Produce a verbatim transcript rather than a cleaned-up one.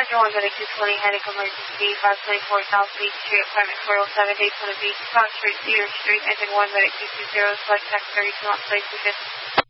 Doctor one Medic two twenty, headache emergency, five twenty-four South Beach Street, apartment four oh seven, Daytona Beach, South Street, Cedar Street, engine one Medic two two zero, select tax thirty-two on place two fifty.